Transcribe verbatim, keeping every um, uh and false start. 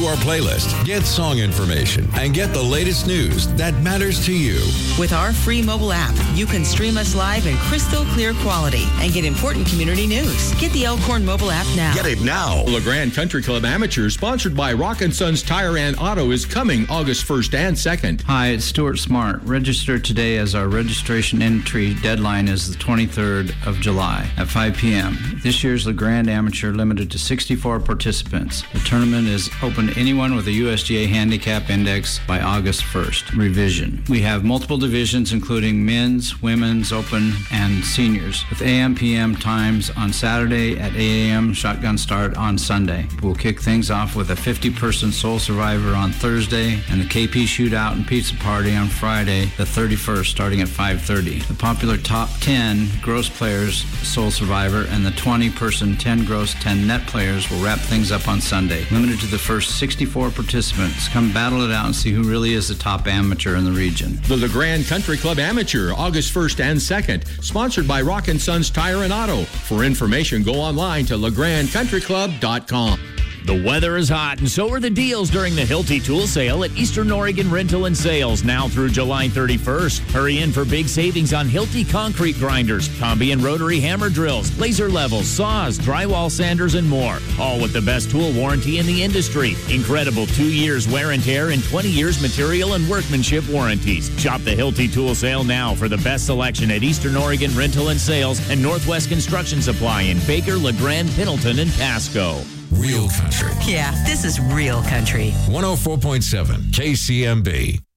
our playlist, get song information, and get the latest news that matters to you. With our free mobile app, you can stream us live in crystal clear quality and get important community news. Get the Elkhorn mobile app now. Get it now. LeGrand Country Club Amateur, sponsored by Rock and Sons Tire and Auto, is coming August first and second. Hi, it's Stuart Smart. Register today as our registration entry deadline is the twenty-third of July at five p.m. This year's LeGrand Amateur limited to sixty-four participants. The tournament is open to anyone with a U S G A handicap index by August first. Revision. We have multiple divisions including men's, women's, open, and seniors with A M P M times on Saturday at eight a.m. shotgun start on Sunday. We'll kick things off with a fifty-person Soul Survivor on Thursday and the K P Shootout and Pizza Party on Friday the thirty-first starting at five thirty. The popular top ten gross players Soul Survivor and the twenty-person ten gross ten net players will wrap things up on Sunday. Limited to the first sixty-four participants. Come battle it out and see who really is the top amateur in the region. The LeGrand Country Club Amateur, August first and second, sponsored by Rock and Sons Tire and Auto. For information, go online to legrand country club dot com. The weather is hot, and so are the deals during the Hilti Tool Sale at Eastern Oregon Rental and Sales, now through July thirty-first. Hurry in for big savings on Hilti concrete grinders, combi and rotary hammer drills, laser levels, saws, drywall sanders, and more. All with the best tool warranty in the industry. Incredible two years wear and tear and twenty years material and workmanship warranties. Shop the Hilti Tool Sale now for the best selection at Eastern Oregon Rental and Sales and Northwest Construction Supply in Baker, LeGrand, Pendleton, and Pasco. Real country. Yeah, this is real country. one oh four point seven K C M B.